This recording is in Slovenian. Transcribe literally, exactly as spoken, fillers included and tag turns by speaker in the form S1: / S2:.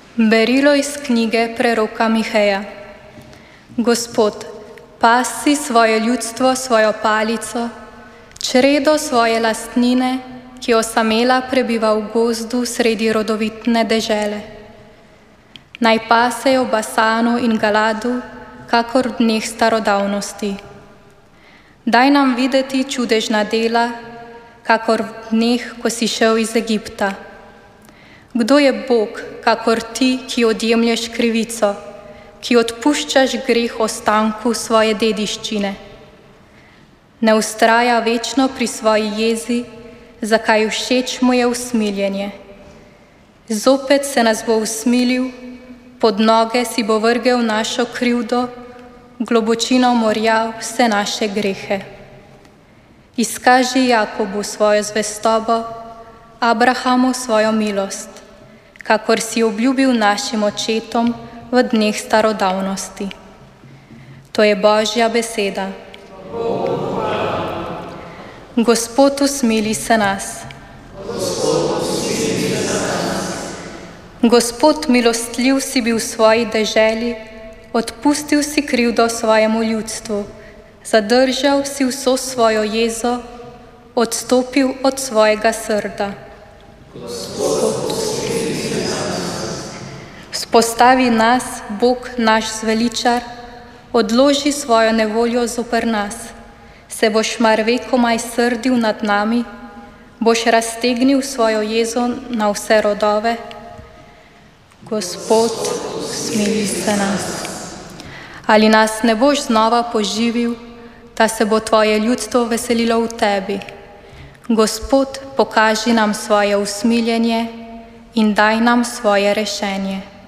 S1: Berilo iz knjige preroka Miheja. Gospod, pasi svoje ljudstvo svojo palico, čredo svoje lastnine, ki osamela prebiva v gozdu sredi rodovitne dežele. Naj pasejo v Basanu in Galadu, kakor v dneh starodavnosti. Daj nam videti čudežna dela, kakor v dneh, ko si šel iz Egipta. Kdo je Bog, kakor ti, ki odjemlješ krivico, ki odpuščaš greh ostanku svoje dediščine? Ne vztraja večno pri svoji jezi, zakaj všeč mu je usmiljenje. Zopet se nas bo usmilil, pod noge si bo vrgel našo krivdo, globočino morja vse naše grehe. Izkaži Jakobu svojo zvestobo, Abrahamu svojo milost, kakor si obljubil našim očetom v dneh starodavnosti. To je Božja beseda. Gospod, usmili se nas. Gospod, milostljiv si bil v svoji deželi, odpustil si krivdo svojemu ljudstvu, zadržal si vso svojo jezo, odstopil od svojega srda. Vzpostavi nas, Bog naš zveličar, odloži svojo nevoljo zoper nas. Se boš mar vekomaj srdil nad nami, boš raztegnil svojo jezo na vse rodove. Gospod, smili se nas. Ali nas ne boš znova poživil, da se bo tvoje ljudstvo veselilo v tebi? Gospod, pokaži nam svoje usmiljenje in daj nam svoje rešenje.